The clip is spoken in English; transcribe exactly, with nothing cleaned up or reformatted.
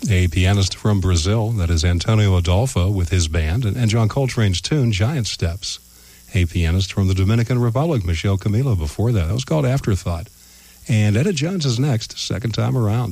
a pianist from Brazil, that is Antonio Adolfo with his band, and, and John Coltrane's tune, Giant Steps. A pianist from the Dominican Republic, Michelle Camilo, before that. That was called Afterthought. And Etta Jones is next, second time around.